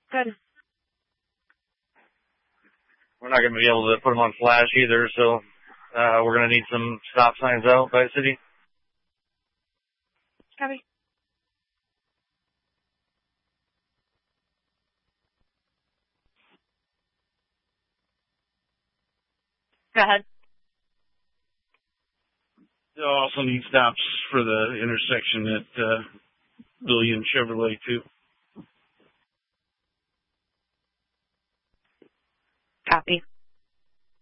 Good. We're not going to be able to put them on flash either, so we're going to need some stop signs out by the city. Copy. Go ahead. They'll also need stops for the intersection at Billion Chevrolet, too. Copy.